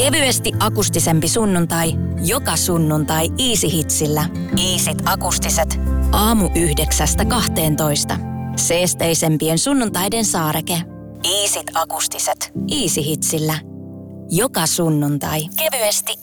Kevyesti akustisempi sunnuntai. Joka sunnuntai Easy Hitsillä. Easyt akustiset. Aamu 9–12. Seesteisempien sunnuntaiden saareke. Easyt akustiset. Easy Hitsillä. Joka sunnuntai. Kevyesti